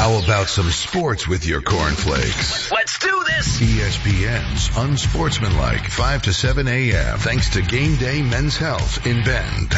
How about some sports with your cornflakes? Let's do this! ESPN's Unsportsmanlike 5 to 7 a.m. thanks to Game Day Men's Health in Bend.